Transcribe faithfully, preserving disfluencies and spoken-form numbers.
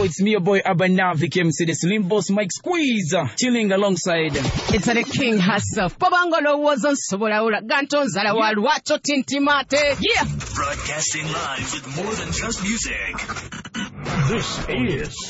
Yo, it's me, your boy Abanavik M C, the Slim Boss Mike Squeeze, uh, chilling alongside. It's the king herself. Babangolo wasn't Sobolaura, Ganton Zalawal, Wacho Tintimate. Yeah. Broadcasting live with more than just music. This is